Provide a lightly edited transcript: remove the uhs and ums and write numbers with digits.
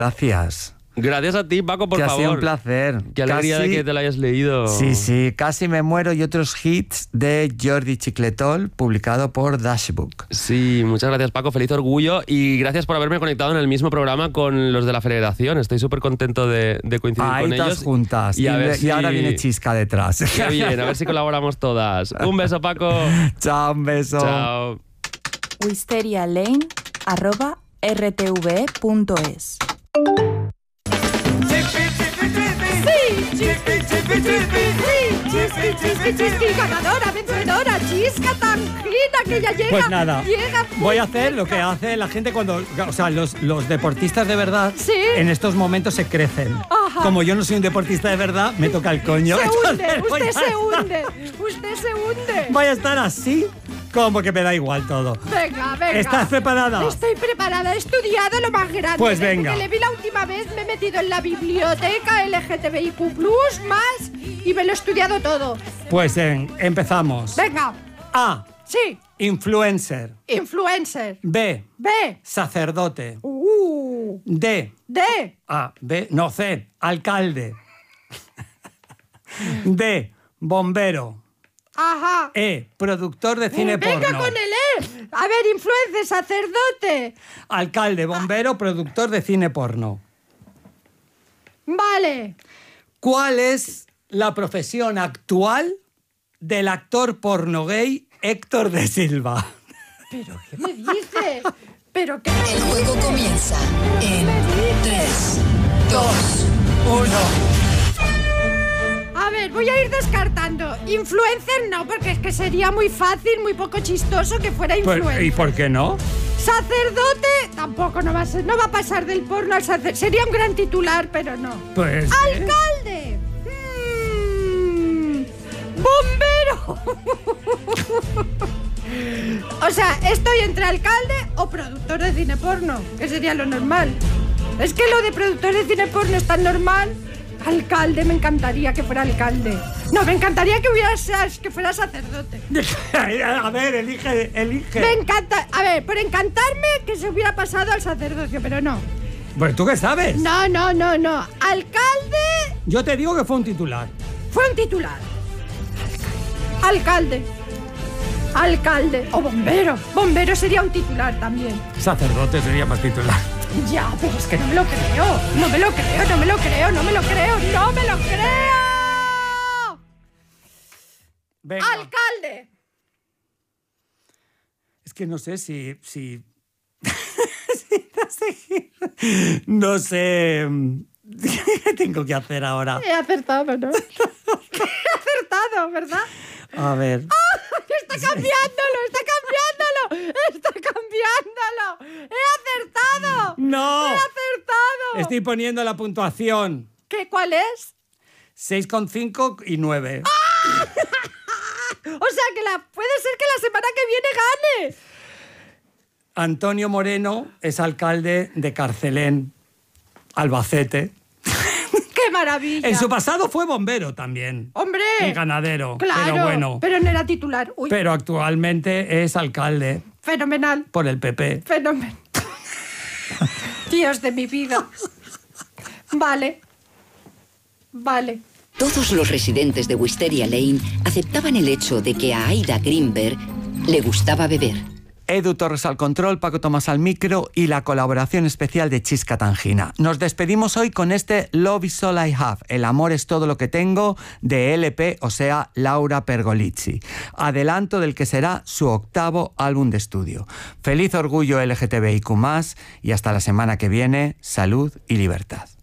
Gracias. Gracias a ti, Paco, por favor. Ha sido un placer. Qué alegría de que te lo hayas leído. Sí, Casi me muero y otros hits de Jordi Chicletol, publicado por Dashbook. Sí, muchas gracias, Paco. Feliz orgullo y gracias por haberme conectado en el mismo programa con los de la Federación. Estoy súper contento de coincidir con ellos. Ahí juntas. Y ahora viene Chisca detrás. Qué bien, a ver si colaboramos todas. Un beso, Paco. Chao, un beso. Chao. wisterialane@rtve.es. Chispi, ganadora, vencedora, Chisca Tangina, que ya llega. Pues nada, llega voy a hacer lo que hace la gente cuando... O sea, los deportistas de verdad, ¿sí? En estos momentos se crecen. Ajá. Como yo no soy un deportista de verdad, me toca el coño. Usted se hunde. Voy a estar así, como que me da igual todo. Venga. ¿Estás preparada? Estoy preparada, he estudiado lo más grande. Pues venga. Desde que le vi la última vez, me he metido en la biblioteca LGTBIQ+, más, y me lo he estudiado todo. Pues empezamos. Venga. A. Sí. Influencer. Influencer. B. B. Sacerdote. D. A. B. No, C. Alcalde. D. Bombero. Ajá. E. Productor de cine porno. Venga con el E. A ver, influencer, sacerdote. Alcalde, bombero, productor de cine porno. Vale. ¿Cuál es la profesión actual del actor porno gay Héctor de Silva? ¿Pero qué me dice? ¿Pero qué? El juego comienza en 3, 2, 1. A ver, voy a ir descartando. Influencer no, porque es que sería muy fácil, muy poco chistoso que fuera influencer. ¿Y por qué no? Sacerdote tampoco no va a pasar del porno al sacerdote. Sería un gran titular, pero no. Pues... ¡Alcalde! ¡Bombero! O sea, estoy entre alcalde o productor de cine porno, que sería lo normal. Es que lo de productor de cine porno es tan normal. Alcalde, me encantaría que fuera alcalde. No, me encantaría que fuera sacerdote. A ver, elige. Me encanta. A ver, por encantarme que se hubiera pasado al sacerdocio, pero no. Pues ¿tú qué sabes? No. Alcalde. Yo te digo que fue un titular. Fue un titular. Alcalde. O bombero. Bombero sería un titular también. Sacerdote sería más titular. Ya, pero es que no me lo creo. No me lo creo. Venga. ¡Alcalde! Es que no sé si no sé qué tengo que hacer ahora. He acertado, ¿no? He acertado, ¿verdad? A ver. ¡Está cambiándolo! ¡He acertado! ¡No! ¡He acertado! Estoy poniendo la puntuación. ¿Cuál es? 6,5 y 9. ¡Ah! O sea, puede ser que la semana que viene gane. Antonio Moreno es alcalde de Carcelén, Albacete. ¡Qué maravilla! En su pasado fue bombero también. ¡Hombre! Y ganadero. Claro, pero bueno. Pero no era titular. Uy. Pero actualmente es alcalde. Fenomenal. Por el PP. Fenomenal. Dios de mi vida. Vale. Todos los residentes de Wisteria Lane aceptaban el hecho de que a Aida Greenberg le gustaba beber. Edu Torres al control, Paco Tomás al micro y la colaboración especial de Chisca Tangina. Nos despedimos hoy con este Love is all I have, el amor es todo lo que tengo, de LP, o sea, Laura Pergolizzi. Adelanto del que será su 8º álbum de estudio. Feliz orgullo LGTBIQ+, y hasta la semana que viene, salud y libertad.